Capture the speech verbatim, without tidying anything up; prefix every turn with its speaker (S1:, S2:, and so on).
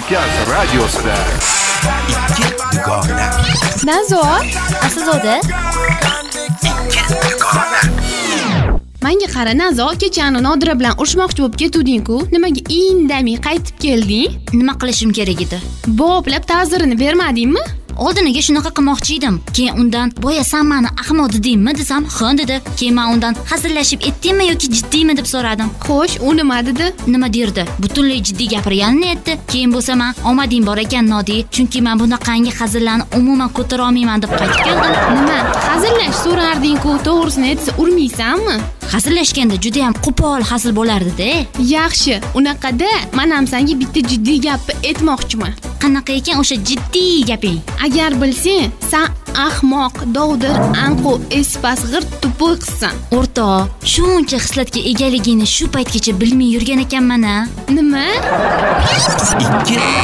S1: Kavkaz radiosida ikki dugona.
S2: Nazo,
S3: Aslzoda.
S1: Ikki dugona.
S2: menga qara Nazo, kechani Nodira bilan urushmoqchi bo'lib ketuvding-ku, nimaga indamay qaytib kelding?
S3: Nima qilishim kerak edi?
S2: Boplab ta'zirini bermadingmi?
S3: Oldiniga shunaqa qilmoqchi edim. Keyin undan "Boya sen meni ahmoq dedingmi?" desam, "Ha" dedi. Keyin men undan hazillashib etdingmi yoki jiddiymi deb so'radim.
S2: Xo'sh, u nima dedi?
S3: Nima derdi? Butunlay jiddiy gapirganini aytdi. Keyin bo'lsa men "Omading bor ekan, Nodi, chunki men bunaqangi hazillarni umuman ko'tara olmayman" deb qaytib keldim.
S2: Nima? Hazillash so'rarding-ku, to'g'risini aytsa urmaysanmi?
S3: Hazillashganda juda ham qo'pol hazil bo'lardi-da.
S2: Yaxshi, unaqada men ham senga bitta jiddiy gapni aytmoqchiman.
S3: Qanaqa ekan o'sha jiddiy gaping?
S2: Agar bilsang, sen ahmoq, dovdir, anqu, espas, g'irt tupuqsan.
S3: O'rtoq, shuncha hislatga egaligingni shu paytgacha bilmay yurgan ekanman-a.
S2: Nima?
S1: Ikki